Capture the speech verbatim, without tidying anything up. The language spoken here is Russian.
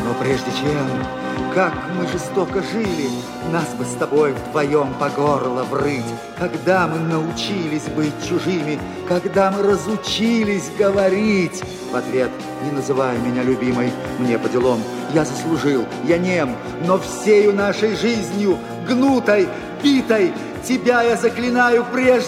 Но прежде чем, как мы жестоко жили, нас бы с тобой вдвоем по горло врыть. Когда мы научились быть чужими, когда мы разучились говорить. В ответ: не называй меня любимой, мне по делам. Я заслужил, я нем, но всею нашей жизнью, гнутой, битой, тебя я заклинаю прежде.